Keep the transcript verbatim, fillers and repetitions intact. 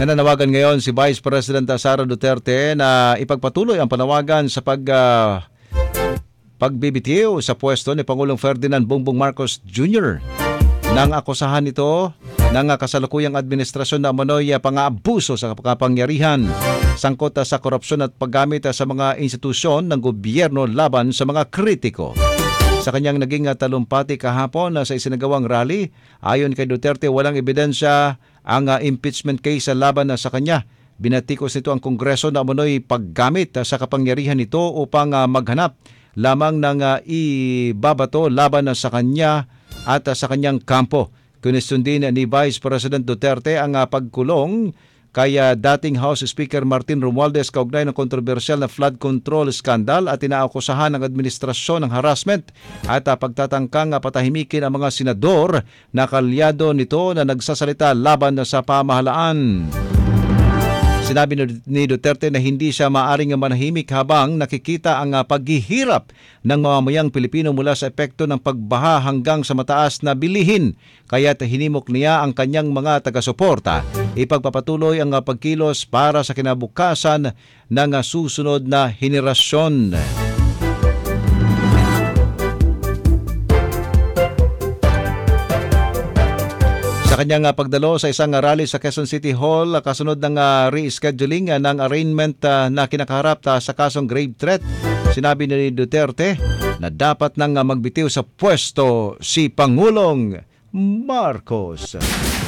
Nananawagan ngayon si Vice President Sara Duterte na ipagpatuloy ang panawagan sa pag uh, pagbibitiw sa pwesto ni Pangulong Ferdinand Bongbong Marcos Junior Nang akusahan nito ng kasalukuyang administrasyon na umano'y pang-aabuso sa kapangyarihan, sangkot sa korupsyon at paggamit sa mga institusyon ng gobyerno laban sa mga kritiko. Sa kanyang naging talumpati kahapon sa isinagawang rally, ayon kay Duterte, walang ebidensya ang impeachment case laban sa kanya. Binatikos nito ang Kongreso na umano'y paggamit sa kapangyarihan nito upang maghanap lamang ng ibabato laban sa kanya at sa kanyang kampo. Kunestyon din ni Vice President Duterte ang pagkulong kay dating House Speaker Martin Romualdez kaugnay ng kontrobersyal na flood control scandal at inaakusahan ng administrasyon ng harassment at pagtatangkang patahimikin ang mga senador na kalyado nito na nagsasalita laban sa pamahalaan. Sinabi ni Duterte na hindi siya maaring manahimik habang nakikita ang paghihirap ng mamamayang Pilipino mula sa epekto ng pagbaha hanggang sa mataas na bilihin. Kaya't hinimok niya ang kanyang mga taga-suporta ipagpapatuloy ang pagkilos para sa kinabukasan ng susunod na henerasyon. Sa kanyang pagdalo sa isang rally sa Quezon City Hall, kasunod ng rescheduling ng arraignment na kinakaharap sa kasong grave threat, sinabi ni Duterte na dapat nang magbitiw sa pwesto si Pangulong Marcos.